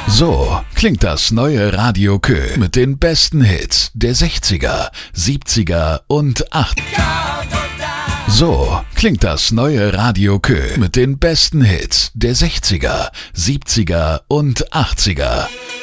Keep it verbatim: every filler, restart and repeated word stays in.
So klingt das neue Radio Kö mit den besten Hits der sechziger, siebziger und achtziger. So klingt das neue Radio Kö mit den besten Hits der sechziger, siebziger und achtziger.